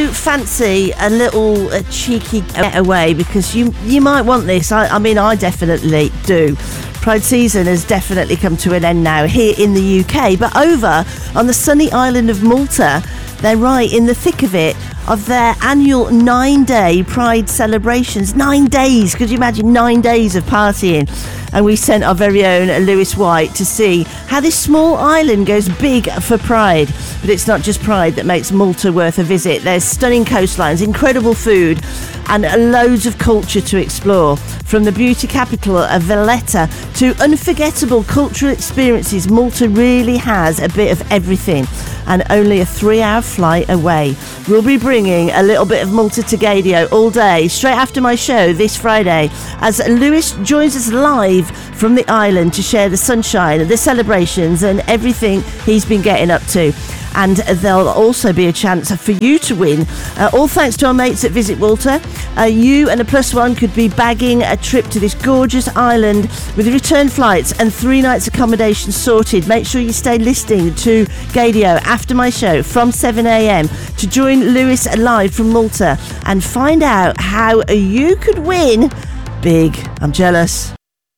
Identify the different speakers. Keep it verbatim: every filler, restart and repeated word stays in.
Speaker 1: you fancy a little uh, cheeky getaway? Because you you might want this. I, I mean, I definitely do. Pride season has definitely come to an end now here in the U K, but over on the sunny island of Malta, they're right in the thick of it, of their annual nine-day Pride celebrations. Nine days. Could you imagine nine days of partying? And we sent our very own Lewis White to see how this small island goes big for Pride. But it's not just Pride that makes Malta worth a visit. There's stunning coastlines, incredible food, and loads of culture to explore. From the beauty capital of Valletta to unforgettable cultural experiences, Malta really has a bit of everything, and only a three-hour flight away. We'll be bringing a little bit of Malta to Gaydio all day, straight after my show this Friday, as Lewis joins us live from the island to share the sunshine, the celebrations, and everything he's been getting up to. And there'll also be a chance for you to win. Uh, all thanks to our mates at Visit Malta. Uh, you and a plus one could be bagging a trip to this gorgeous island with return flights and three nights accommodation sorted. Make sure you stay listening to Gaydio after my show from seven a.m. to join Lewis live from Malta and find out how you could win big. I'm jealous.